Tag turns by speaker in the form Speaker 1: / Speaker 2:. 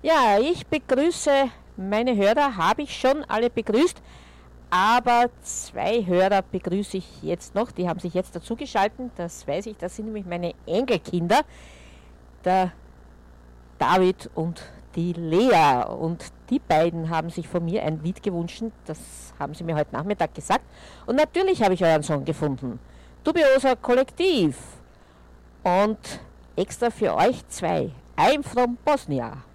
Speaker 1: Ja, ich begrüße meine Hörer, habe ich schon alle begrüßt, aber zwei Hörer begrüße ich jetzt noch, die haben sich jetzt dazugeschaltet, das weiß ich, das sind nämlich meine Enkelkinder, der David und die Lea. Und die beiden haben sich von mir ein Lied gewünscht, das haben sie mir heute Nachmittag gesagt. Und natürlich habe ich euren Song gefunden. Dubioser Kollektiv. Und extra für euch zwei. I'm from Bosnia.